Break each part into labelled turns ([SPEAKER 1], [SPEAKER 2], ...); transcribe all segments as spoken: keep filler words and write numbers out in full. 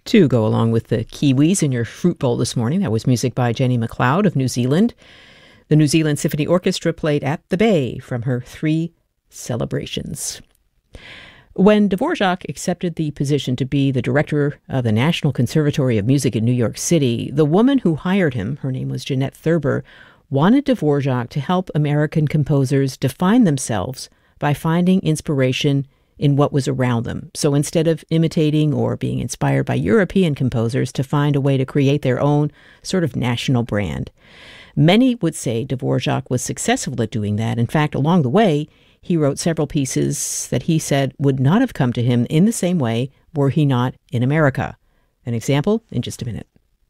[SPEAKER 1] To go along with the kiwis in your fruit bowl this morning, that was music by Jenny MacLeod of New Zealand. The New Zealand Symphony Orchestra played At the Bay from her Three Celebrations. When Dvorak accepted the position to be the director of the National Conservatory of Music in New York City, the woman who hired him, her name was Jeanette Thurber, wanted Dvorak to help American composers define themselves by finding inspiration in what was around them. So instead of imitating or being inspired by European composers, to find a way to create their own sort of national brand. Many would say Dvorak was successful at doing that. In fact, along the way, he wrote several pieces that he said would not have come to him in the same way were he not in America. An example in just a minute.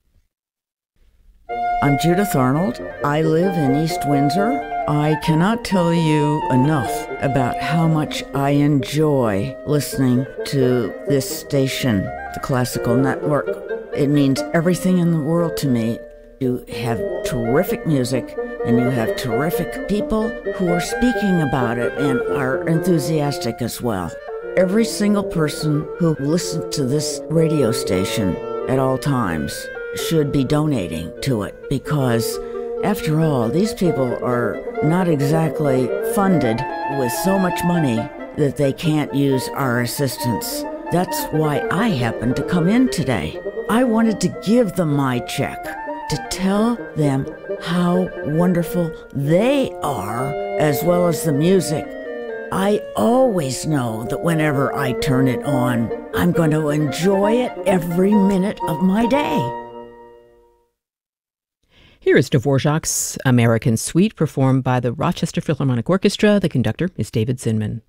[SPEAKER 2] I'm Judith Arnold. I live in East Windsor. I cannot tell you enough about how much I enjoy listening to this station, the Classical Network. It means everything in the world to me. You have terrific music, and you have terrific people who are speaking about it and are enthusiastic as well. Every single person who listens to this radio station at all times should be donating to it, because after all, these people are not exactly funded with so much money that they can't use our assistance. That's why I happened to come in today. I wanted to give them my check to tell them how wonderful they are, as well as the music. I always know that whenever I turn it on, I'm going to enjoy it every minute of my day.
[SPEAKER 1] Here is Dvorak's American Suite, performed by the Rochester Philharmonic Orchestra. The conductor is David Zinman.